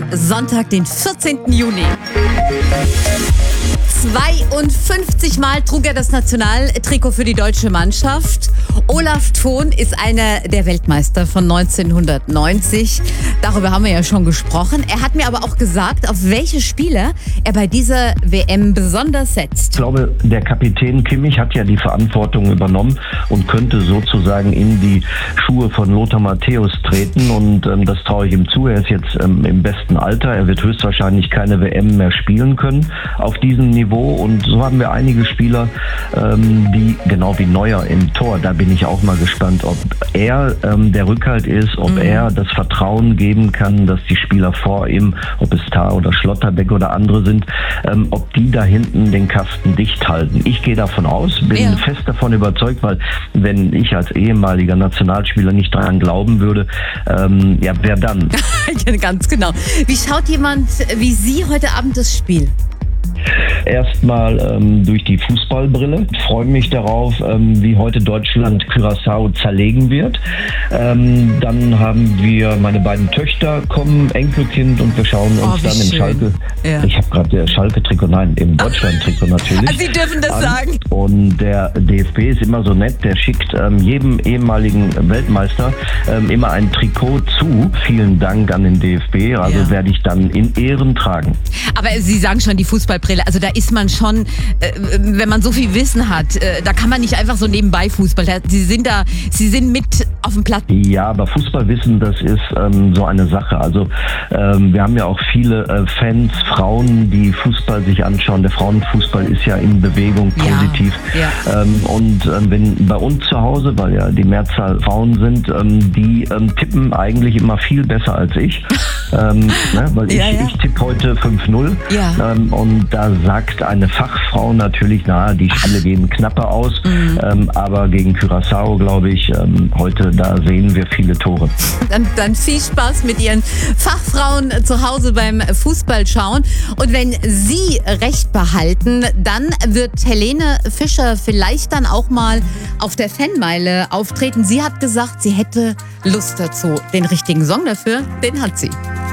Sonntag, den 14. Juni. 52 Mal trug er das Nationaltrikot für die deutsche Mannschaft. Olaf Thon ist einer der Weltmeister von 1990. Darüber haben wir ja schon gesprochen. Er hat mir aber auch gesagt, auf welche Spieler er bei dieser WM besonders setzt. Ich glaube, der Kapitän Kimmich hat ja die Verantwortung übernommen und könnte sozusagen in die Schuhe von Lothar Matthäus treten. Und das traue ich ihm zu. Er ist jetzt im besten Alter. Er wird höchstwahrscheinlich keine WM mehr spielen können auf diesem Niveau. Und so haben wir einige Spieler, die genau wie Neuer im Tor, da bin ich auch mal gespannt, ob er der Rückhalt ist, ob er das Vertrauen geben kann, dass die Spieler vor ihm, ob es Tah oder Schlotterbeck oder andere sind, ob die da hinten den Kasten dicht halten. Ich gehe davon aus, bin fest davon überzeugt, weil wenn ich als ehemaliger Nationalspieler nicht daran glauben würde, wer dann? Ja, ganz genau. Wie schaut jemand wie Sie heute Abend das Spiel? Erstmal durch die Fußballbrille. Ich freue mich darauf, wie heute Deutschland Curaçao zerlegen wird. Dann haben wir meine beiden Töchter kommen, Enkelkind, und wir schauen uns dann im Schalke, ich habe gerade Schalke-Trikot, nein, im Deutschland-Trikot natürlich. Sie dürfen das sagen. Und der DFB ist immer so nett, der schickt jedem ehemaligen Weltmeister immer ein Trikot zu. Vielen Dank an den DFB, also werde ich dann in Ehren tragen. Aber Sie sagen schon die Fußballbrille, also da ist man schon, wenn man so viel Wissen hat, da kann man nicht einfach so nebenbei Fußball. Sie sind mit auf dem Platz. Ja, aber Fußballwissen, das ist so eine Sache. Also wir haben ja auch viele Fans, Frauen, die Fußball sich anschauen. Der Frauenfußball ist ja in Bewegung, positiv. Ja. Und wenn bei uns zu Hause, weil ja die Mehrzahl Frauen sind, die tippen eigentlich immer viel besser als ich. Weil ich tippe heute 5-0. Ja. Und da sagt eine Fachfrau natürlich, die Spiele gehen knapper aus. Aber gegen Curaçao, glaube ich, heute, da sehen wir viele Tore. Dann viel Spaß mit Ihren Fachfrauen zu Hause beim Fußball schauen. Und wenn Sie recht behalten, dann wird Helene Fischer vielleicht dann auch mal auf der Fanmeile auftreten. Sie hat gesagt, sie hätte Lust dazu. Den richtigen Song dafür, den hat sie.